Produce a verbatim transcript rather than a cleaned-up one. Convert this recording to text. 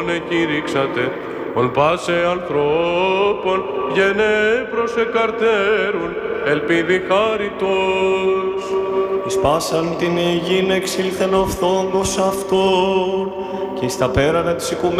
εκηρύξατε, ον πάσε ανθρώπων γενέ προσεκαρτέρουν, ελπίδη χάριτος. Εις πάσαν την υγιήν εξήλθεν ο φθόγκος αυτόν, και εις τα πέρανα της οικουμένης